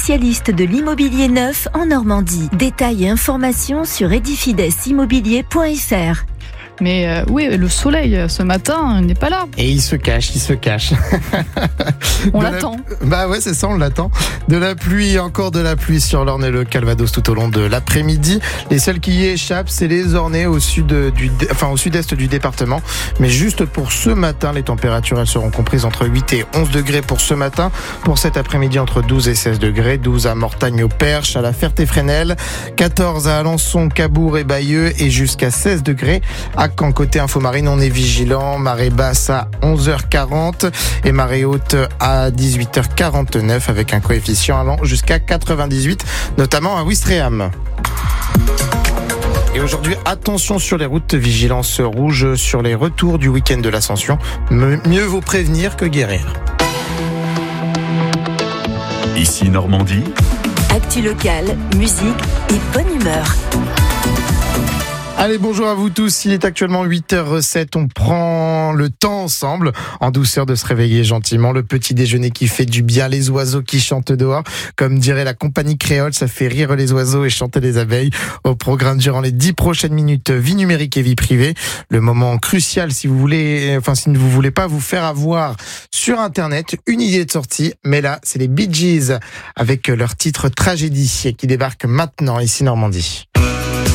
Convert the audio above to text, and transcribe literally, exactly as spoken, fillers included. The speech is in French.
spécialiste de l'immobilier neuf en Normandie. Détails et informations sur edifides immobilier point f r. Mais euh, oui, le soleil ce matin n'est pas là. Et il se cache, il se cache. On De l'attend. La... Bah ouais, c'est ça, on l'attend. De la pluie, encore de la pluie sur l'Orne et le Calvados tout au long de l'après-midi. Les seuls qui y échappent, c'est les Ornais au sud du, enfin au sud-est du département. Mais juste pour ce matin, les températures elles seront comprises entre huit et onze degrés pour ce matin. Pour cet après-midi, entre douze et seize degrés. douze à Mortagne au Perche, à la Ferté-Fresnel. quatorze à Alençon, Cabourg et Bayeux et jusqu'à seize degrés à Caen. Côté Infomarine, on est vigilant. Marée basse à onze heures quarante et marée haute à dix-huit heures quarante-neuf avec un coefficient allant jusqu'à quatre-vingt-dix-huit, notamment à Ouistreham. Et aujourd'hui, attention sur les routes, vigilance rouge sur les retours du week-end de l'Ascension. Mieux vaut prévenir que guérir. Ici Normandie. Actu locale, musique et bonne humeur. Allez, bonjour à vous tous. Il est actuellement huit heures sept. On prend le temps ensemble, en douceur, de se réveiller gentiment. Le petit déjeuner qui fait du bien, les oiseaux qui chantent dehors. Comme dirait la compagnie créole, ça fait rire les oiseaux et chanter les abeilles. Au programme durant les dix prochaines minutes, vie numérique et vie privée. Le moment crucial si vous voulez, enfin, si vous voulez pas vous faire avoir sur Internet, une idée de sortie. Mais là, c'est les Bee Gees avec leur titre Tragédie qui débarque maintenant ici Normandie.